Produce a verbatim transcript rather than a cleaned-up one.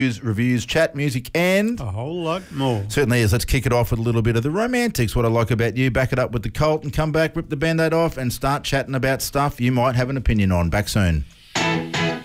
News, reviews, chat, music, and a whole lot more. Certainly is. Let's kick it off with a little bit of the romantics. What I like about you. Back it up with the Colt and come back, rip the Band-Aid off and start chatting about stuff you might have an opinion on. Back soon.